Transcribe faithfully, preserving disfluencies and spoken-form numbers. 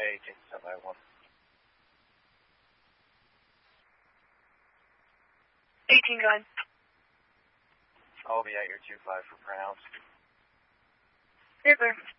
J, take seven by one. eighteen gun. I'll be at your two five for pronouns. Yes, sir.